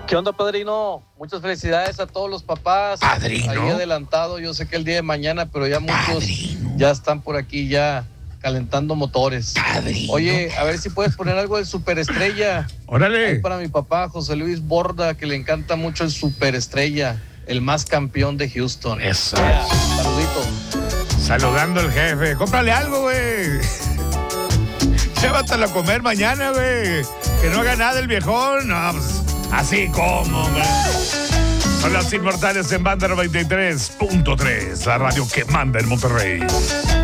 ¿Qué onda, padrino? Muchas felicidades a todos los papás. Padrino. Ahí adelantado, yo sé que el día de mañana, pero ya muchos Padrino. ya están por aquí ya calentando motores. Padrino. Oye, a ver si puedes poner algo de Superestrella. Órale. Ahí para mi papá, José Luis Borda, que le encanta mucho el Superestrella, el más campeón de Houston. Eso. Saludito. Saludando al jefe. Cómprale algo, güey. Llévatelo a comer mañana, güey. Que no haga nada el viejón. No, pues, así como, güey. Son las Inmortales en Banda 93.3, la radio que manda en Monterrey.